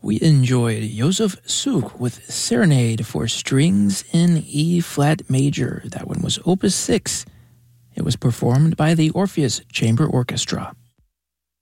we enjoyed Josef Suk with Serenade for Strings in E-flat major. That one was Opus 6. It was performed by the Orpheus Chamber Orchestra.